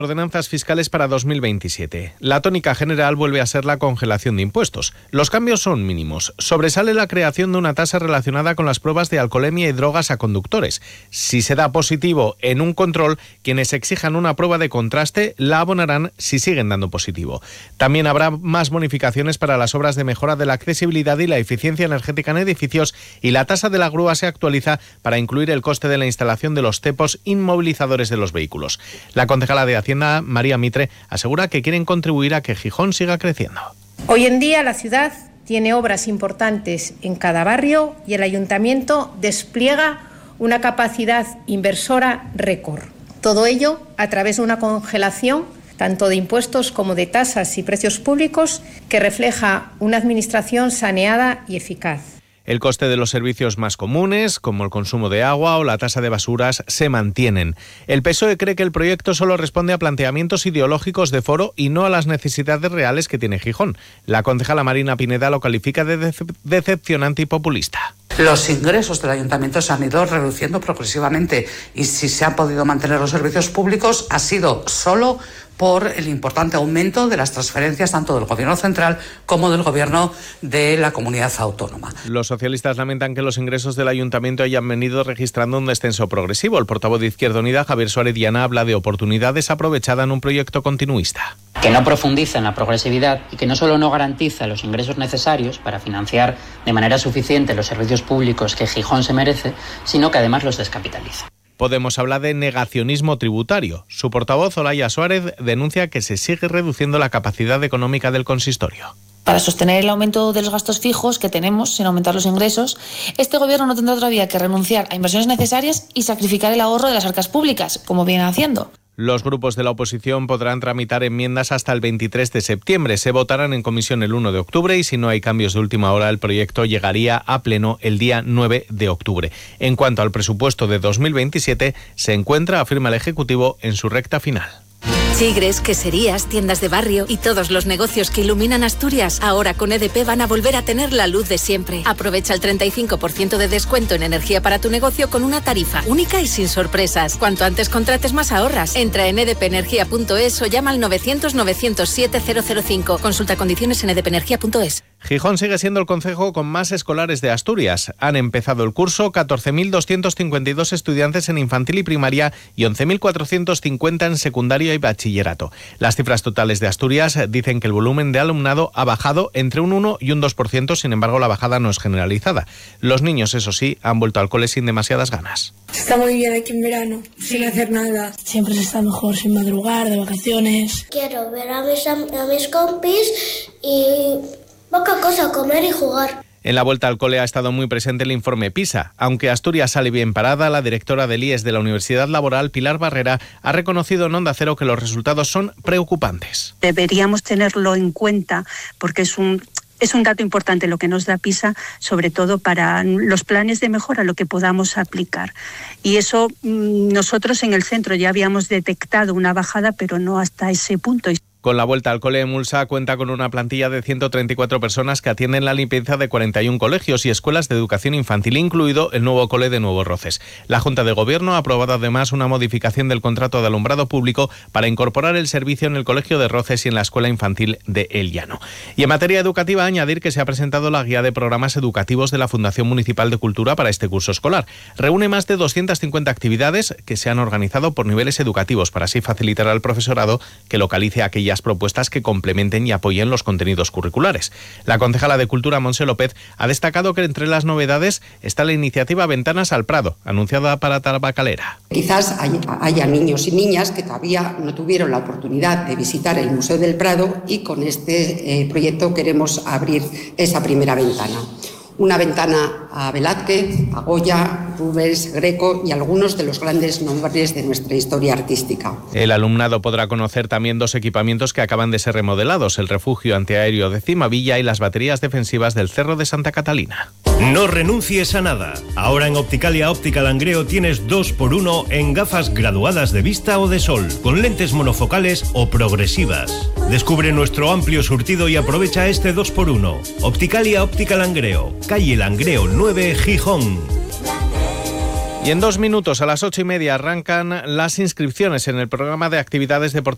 Ordenanzas fiscales para 2027. La tónica general vuelve a ser la congelación de impuestos. Los cambios son mínimos. Sobresale la creación de una tasa relacionada con las pruebas de alcoholemia y drogas a conductores. Si se da positivo en un control, quienes exijan una prueba de contraste la abonarán si siguen dando positivo. También habrá más bonificaciones para las obras de mejora de la accesibilidad y la eficiencia energética en edificios, y la tasa de la grúa se actualiza para incluir el coste de la instalación de los cepos inmovilizadores de los vehículos. La concejala de Hacienda, María Mitre, asegura que quieren contribuir a que Gijón siga creciendo. Hoy en día la ciudad tiene obras importantes en cada barrio y el ayuntamiento despliega una capacidad inversora récord. Todo ello a través de una congelación tanto de impuestos como de tasas y precios públicos que refleja una administración saneada y eficaz. El coste de los servicios más comunes, como el consumo de agua o la tasa de basuras, se mantienen. El PSOE cree que el proyecto solo responde a planteamientos ideológicos de foro y no a las necesidades reales que tiene Gijón. La concejala Marina Pineda lo califica de decepcionante y populista. Los ingresos del ayuntamiento se han ido reduciendo progresivamente y si se han podido mantener los servicios públicos ha sido solo por el importante aumento de las transferencias tanto del Gobierno central como del Gobierno de la comunidad autónoma. Los socialistas lamentan que los ingresos del ayuntamiento hayan venido registrando un descenso progresivo. El portavoz de Izquierda Unida, Javier Suárez Diana, habla de oportunidades aprovechadas en un proyecto continuista. Que no profundiza en la progresividad y que no solo no garantiza los ingresos necesarios para financiar de manera suficiente los servicios públicos que Gijón se merece, sino que además los descapitaliza. Podemos hablar de negacionismo tributario. Su portavoz, Olaya Suárez, denuncia que se sigue reduciendo la capacidad económica del consistorio. Para sostener el aumento de los gastos fijos que tenemos, sin aumentar los ingresos, este gobierno no tendrá otra vía que renunciar a inversiones necesarias y sacrificar el ahorro de las arcas públicas, como viene haciendo. Los grupos de la oposición podrán tramitar enmiendas hasta el 23 de septiembre. Se votarán en comisión el 1 de octubre y si no hay cambios de última hora, el proyecto llegaría a pleno el día 9 de octubre. En cuanto al presupuesto de 2027, se encuentra, afirma el Ejecutivo, en su recta final. Chigres, queserías, tiendas de barrio y todos los negocios que iluminan Asturias, ahora con EDP van a volver a tener la luz de siempre. Aprovecha el 35% de descuento en energía para tu negocio con una tarifa única y sin sorpresas. Cuanto antes contrates, más ahorras. Entra en edpenergia.es o llama al 900-907-005. Consulta condiciones en edpenergia.es. Gijón sigue siendo el concejo con más escolares de Asturias. Han empezado el curso 14.252 estudiantes en infantil y primaria y 11.450 en secundaria y bachillerato. Las cifras totales de Asturias dicen que el volumen de alumnado ha bajado entre un 1 y un 2%, sin embargo la bajada no es generalizada. Los niños, eso sí, han vuelto al cole sin demasiadas ganas. Está muy bien aquí en verano, sin hacer nada. Siempre se está mejor sin madrugar, de vacaciones. Quiero ver a mis compis y poca cosa, comer y jugar. En la vuelta al cole ha estado muy presente el informe PISA. Aunque Asturias sale bien parada, la directora del IES de la Universidad Laboral, Pilar Barrera, ha reconocido en Onda Cero que los resultados son preocupantes. Deberíamos tenerlo en cuenta porque es un dato importante lo que nos da PISA, sobre todo para los planes de mejora, lo que podamos aplicar. Y eso nosotros en el centro ya habíamos detectado una bajada, pero no hasta ese punto. Con la vuelta al cole, Mulsa cuenta con una plantilla de 134 personas que atienden la limpieza de 41 colegios y escuelas de educación infantil, incluido el nuevo cole de Nuevos Roces. La Junta de Gobierno ha aprobado además una modificación del contrato de alumbrado público para incorporar el servicio en el colegio de Roces y en la escuela infantil de El Llano. Y en materia educativa, añadir que se ha presentado la guía de programas educativos de la Fundación Municipal de Cultura para este curso escolar. Reúne más de 250 actividades que se han organizado por niveles educativos para así facilitar al profesorado que localice aquellas propuestas que complementen y apoyen los contenidos curriculares. La concejala de Cultura, Montse López, ha destacado que entre las novedades está la iniciativa Ventanas al Prado, anunciada para Tabacalera. Quizás haya niños y niñas que todavía no tuvieron la oportunidad de visitar el Museo del Prado y con este proyecto queremos abrir esa primera ventana. Una ventana a Velázquez, a Goya, Rubens, Greco y algunos de los grandes nombres de nuestra historia artística. El alumnado podrá conocer también dos equipamientos que acaban de ser remodelados, el refugio antiaéreo de Cimavilla y las baterías defensivas del Cerro de Santa Catalina. No renuncies a nada. Ahora en Opticalia Óptica Langreo tienes 2x1 en gafas graduadas de vista o de sol, con lentes monofocales o progresivas. Descubre nuestro amplio surtido y aprovecha este 2x1. Opticalia Óptica Langreo, calle Langreo 9, Gijón. Y en 2 minutos, a las 8:30, arrancan las inscripciones en el programa de actividades deportivas